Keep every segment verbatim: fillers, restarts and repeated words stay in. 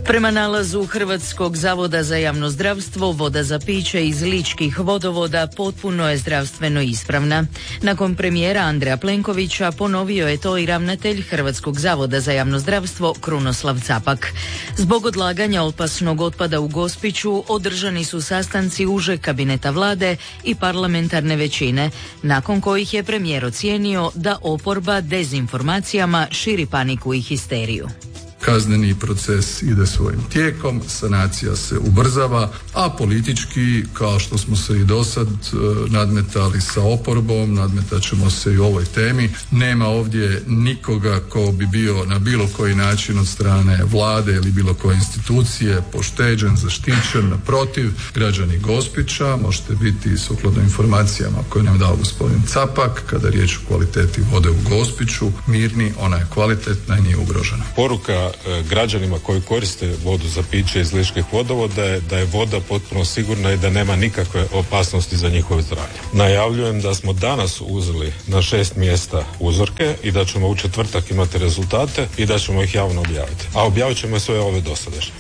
Prema nalazu Hrvatskog zavoda za javno zdravstvo, voda za piće iz ličkih vodovoda potpuno je zdravstveno ispravna. Nakon premijera Andreja Plenkovića ponovio je to i ravnatelj Hrvatskog zavoda za javno zdravstvo Krunoslav Capak. Zbog odlaganja opasnog otpada u Gospiću održani su sastanci užeg kabineta vlade i parlamentarne većine, nakon kojih je premijer ocijenio da oporba dezinformacijama širi paniku i histeriju. Kazneni proces ide svojim tijekom, sanacija se ubrzava, a politički, kao što smo se i dosad nadmetali sa oporbom, nadmetat ćemo se i u ovoj temi. Nema ovdje nikoga ko bi bio na bilo koji način od strane vlade ili bilo koje institucije pošteđen, zaštićen. Naprotiv, građani Gospića, možete biti sukladno informacijama koje nam dao gospodin Capak, kada je riječ o kvaliteti vode u Gospiću, mirni, ona je kvalitetna i nije ugrožena. Poruka građanima koji koriste vodu za piće iz ličkih vodovoda je da je voda potpuno sigurna i da nema nikakve opasnosti za njihovo zdravlje. Najavljujem da smo danas uzeli na šest mjesta uzorke i da ćemo u četvrtak imati rezultate i da ćemo ih javno objaviti. A objavit ćemo sve ove dosadašnje.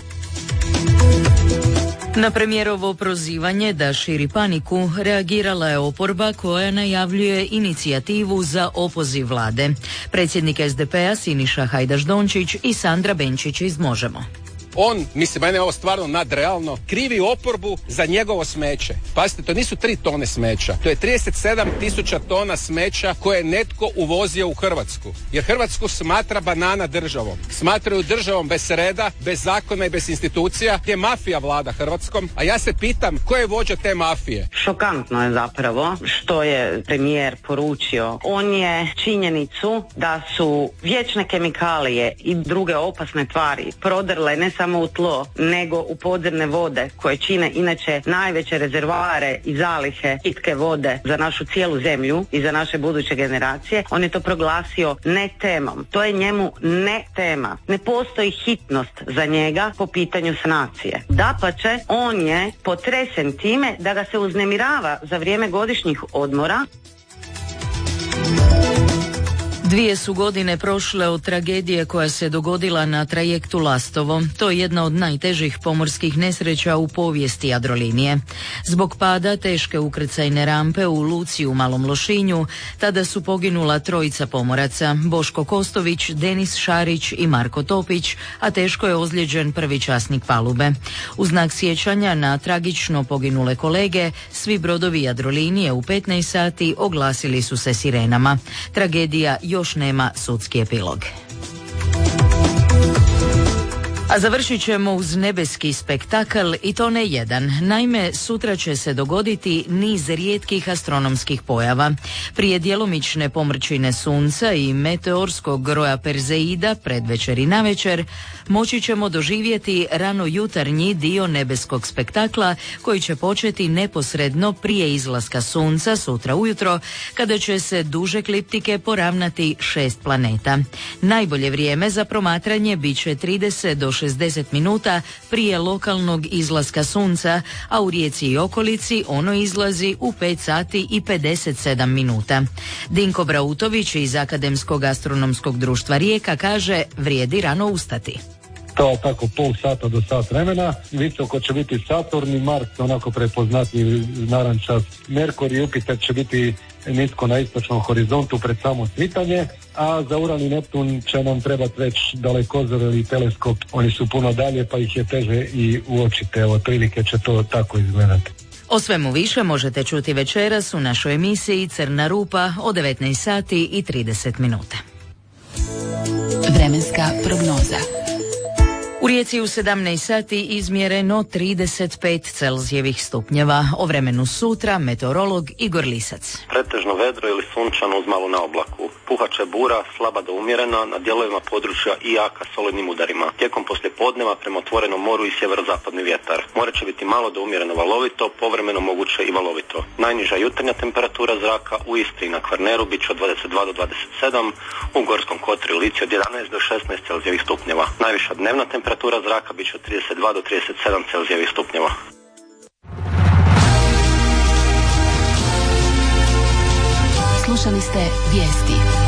Na premijerovo prozivanje da širi paniku reagirala je oporba koja najavljuje inicijativu za opoziv vlade. Predsjednik es de pe a Siniša Hajdaš Dončić i Sandra Benčić iz Možemo. On, mislim, mene je ovo stvarno nadrealno, krivi oporbu za njegovo smeće. Pazite, to nisu tri tone smeća, to je trideset sedam tisuća tona smeća koje je netko uvozio u Hrvatsku. Jer Hrvatsku smatra banana državom. Smatraju državom bez reda, bez zakona i bez institucija, gdje mafija vlada Hrvatskom. A ja se pitam, ko je vođa te mafije? Šokantno je zapravo što je premijer poručio. On je činjenicu da su vječne kemikalije i druge opasne tvari prodrle ne samo u tlo, nego u podzemne vode koje čine inače najveće rezervoare i zalihe pitke vode za našu cijelu zemlju i za naše buduće generacije. On je to proglasio ne temom. To je njemu ne tema. Ne postoji hitnost za njega po pitanju sanacije. Dapače, on je potresen time da ga se uznemirava za vrijeme godišnjih odmora. Dvije su godine prošle od tragedije koja se dogodila na trajektu Lastovo. To je jedna od najtežih pomorskih nesreća u povijesti Jadrolinije. Zbog pada teške ukrcajne rampe u luci u Malom Lošinju, tada su poginula trojica pomoraca, Boško Kostović, Denis Šarić i Marko Topić, a teško je ozlijeđen prvi časnik palube. U znak sjećanja na tragično poginule kolege, svi brodovi Jadrolinije u petnaest sati oglasili su se sirenama. Tragedija još nema sudski epilog. A završit ćemo uz nebeski spektakl i to ne jedan. Naime, sutra će se dogoditi niz rijetkih astronomskih pojava. Prije djelomične pomrčine sunca i meteorskog groja Perzeida predvečer i navečer moći ćemo doživjeti rano jutarnji dio nebeskog spektakla koji će početi neposredno prije izlaska sunca sutra ujutro, kada će se duže kliptike poravnati šest planeta. Najbolje vrijeme za promatranje bit će trideset do šezdeset minuta prije lokalnog izlaska sunca, a u Rijeci i okolici ono izlazi u pet sati i pedeset sedam minuta. Dinko Brautović iz Akademskog astronomskog društva Rijeka kaže, vrijedi rano ustati. Kao tako pol sata do sat vremena. Visoko će biti Saturn i Mars, onako prepoznatljiv narančast. Merkur i Jupiter će biti nisko na istočnom horizontu pred samo svitanje, a za Uran i Neptun će nam trebati već dalekozor ili teleskop. Oni su puno dalje pa ih je teže i uočiti. Evo, prilike će to tako izgledati. O svemu više možete čuti večeras u našoj emisiji Crna rupa o devetnaest sati i trideset minuta. Vremenska prognoza. U Rijeci u sedamnaest sati izmjereno trideset pet Celzijevih stupnjeva. O vremenu sutra meteorolog Igor Lisac. Pretežno vedro ili sunčano uz malo na oblaku. Puhače bura, slaba do umjerena, na dijelovima područja i jaka solidnim udarima. Tijekom poslijepodneva prema otvorenom moru i sjeverozapadni vjetar. More će biti malo do umjereno valovito, povremeno moguće i valovito. Najniža jutarnja temperatura zraka u Istri i na Kvarneru bit će od dvadeset dva do dvadeset sedam, u Gorskom Kotaru i Lici od jedanaest do šesnaest Celzijevih stupnjeva. Najviša dnevna temperatura zraka bit će od trideset dva do trideset sedam Celzijevih stupnjeva. Slušali ste vijesti.